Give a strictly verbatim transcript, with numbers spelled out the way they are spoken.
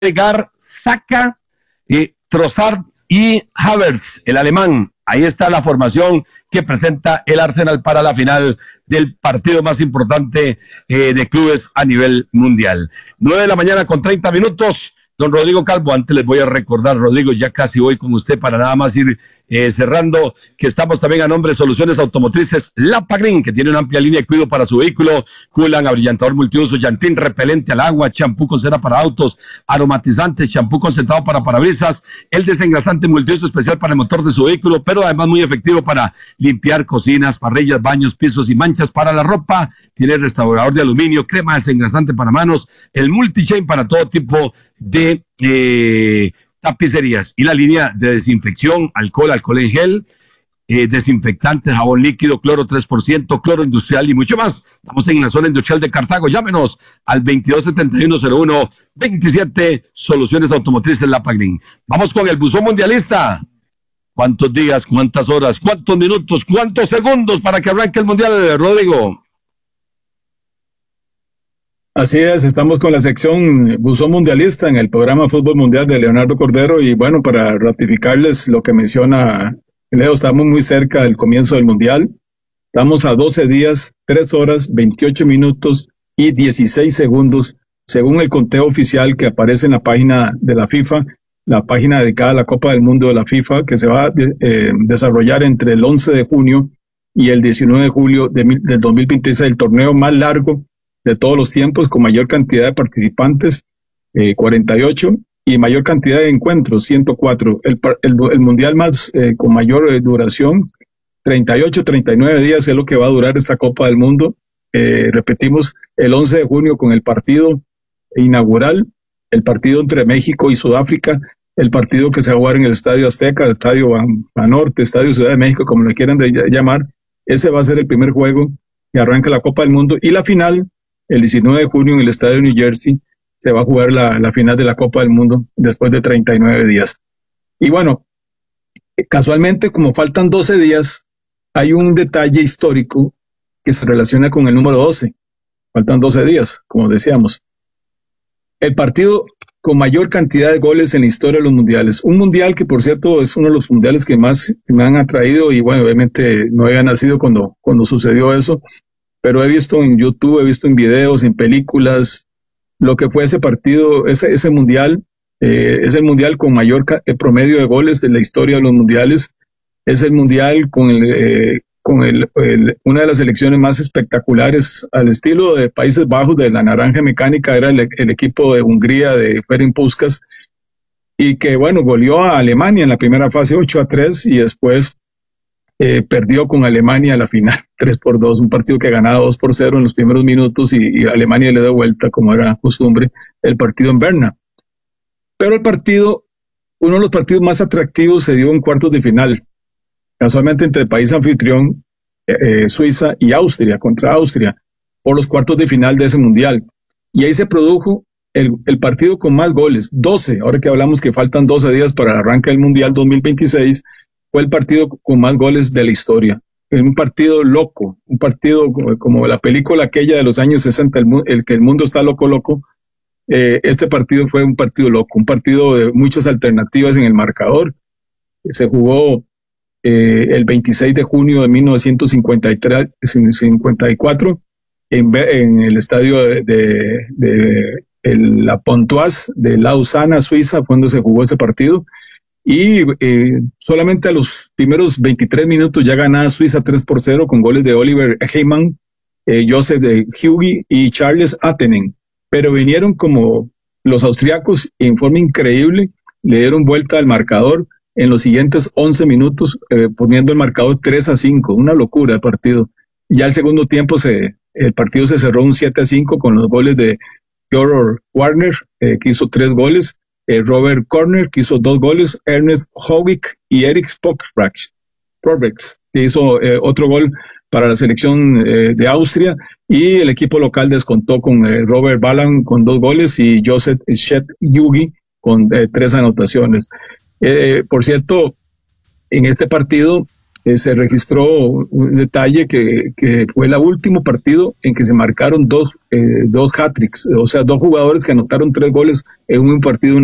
Odegaard, Saka, eh, Trossard y Havertz, el alemán. Ahí está la formación que presenta el Arsenal para la final del partido más importante eh, de clubes a nivel mundial. Nueve de la mañana con treinta minutos. Don Rodrigo Calvo, antes les voy a recordar, Rodrigo, ya casi voy con usted para nada más ir eh, cerrando, que estamos también a nombre de Soluciones Automotrices Lapa Green, que tiene una amplia línea de cuidado para su vehículo, culan, abrillantador multiuso, llantín repelente al agua, champú con cera para autos, aromatizante, champú concentrado para parabrisas, el desengrasante multiuso especial para el motor de su vehículo, pero además muy efectivo para limpiar cocinas, parrillas, baños, pisos y manchas para la ropa, tiene restaurador de aluminio, crema desengrasante para manos, el multi-chain para todo tipo de eh, tapicerías y la línea de desinfección, alcohol, alcohol en gel, eh, desinfectante, jabón líquido, cloro tres por ciento, cloro industrial y mucho más. Estamos en la zona industrial de Cartago. Llámenos al veintidós setenta y uno cero uno veintisiete, Soluciones Automotrices Lapa Green. Vamos con el buzón mundialista. ¿Cuántos días, cuántas horas, cuántos minutos, cuántos segundos para que arranque el mundial, Rodrigo? Así es, estamos con la sección Buzón Mundialista en el programa Fútbol Mundial de Leonardo Cordero y bueno, para ratificarles lo que menciona Leo, estamos muy cerca del comienzo del Mundial. Estamos a doce días, tres horas, veintiocho minutos y dieciséis segundos, según el conteo oficial que aparece en la página de la FIFA, la página dedicada a la Copa del Mundo de la FIFA, que se va a eh, desarrollar entre el once de junio y el diecinueve de julio de, del dos mil veintiséis, el torneo más largo de todos los tiempos, con mayor cantidad de participantes, eh, cuarenta y ocho, y mayor cantidad de encuentros, ciento cuatro. El, el, el mundial más eh, con mayor eh, duración, treinta y ocho, treinta y nueve días es lo que va a durar esta Copa del Mundo. Eh, repetimos, el once de junio con el partido inaugural, el partido entre México y Sudáfrica, el partido que se va a jugar en el Estadio Azteca, el Estadio Banorte, Estadio Ciudad de México, como lo quieran de llamar. Ese va a ser el primer juego que arranca la Copa del Mundo, y la final, el diecinueve de junio en el Estadio New Jersey, se va a jugar la, la final de la Copa del Mundo después de treinta y nueve días. Y bueno, casualmente, como faltan doce días, hay un detalle histórico que se relaciona con el número doce. Faltan doce días, como decíamos. El partido con mayor cantidad de goles en la historia de los mundiales. Un mundial que, por cierto, es uno de los mundiales que más me han atraído, y bueno, obviamente no había nacido cuando, cuando sucedió eso, pero he visto en YouTube, he visto en videos, en películas, lo que fue ese partido, ese, ese mundial. Eh, es el mundial con mayor ca- promedio de goles de la historia de los mundiales. Es el mundial con, el, eh, con el, el, una de las selecciones más espectaculares, al estilo de Países Bajos, de la naranja mecánica, era el, el equipo de Hungría de Ferenc Puskás, y que, bueno, goleó a Alemania en la primera fase ocho a tres, y después Eh, perdió con Alemania la final tres por dos, un partido que ganaba dos por cero en los primeros minutos, y, y Alemania le dio vuelta, como era costumbre, el partido en Berna. Pero el partido, uno de los partidos más atractivos, se dio en cuartos de final, casualmente entre el país anfitrión, eh, eh, Suiza, y Austria, contra Austria, por los cuartos de final de ese mundial. Y ahí se produjo el, el partido con más goles, doce, ahora que hablamos que faltan doce días para el arranque del Mundial dos mil veintiséis, fue el partido con más goles de la historia. Es un partido loco, un partido como la película aquella de los años sesenta, el, el que el mundo está loco, loco. Eh, este partido fue un partido loco, un partido de muchas alternativas en el marcador. Se jugó eh, el veintiséis de junio de mil novecientos cincuenta y cuatro en, en el estadio de, de, de el, la Pontoise de Lausana, Suiza, fue donde se jugó ese partido. Y eh, solamente a los primeros veintitrés minutos ya ganaba Suiza tres por cero con goles de Oliver Heyman, eh, Josef de Hugi y Charles Attenen. Pero vinieron como los austriacos, en forma increíble, le dieron vuelta al marcador en los siguientes once minutos, eh, poniendo el marcador tres a cinco, una locura el partido. Ya el segundo tiempo se, el partido se cerró un siete a cinco con los goles de Georg Warner, eh, que hizo tres goles, Eh, Robert Corner, que hizo dos goles, Ernest Hogik y Erik Spockrex, que hizo eh, otro gol para la selección eh, de Austria, y el equipo local descontó con eh, Robert Ballan con dos goles y Josef Shet Yugi con eh, tres anotaciones. Eh, por cierto, en este partido eh, se registró un detalle que, que fue el último partido en que se marcaron dos, eh, dos hat-tricks, o sea, dos jugadores que anotaron tres goles en un partido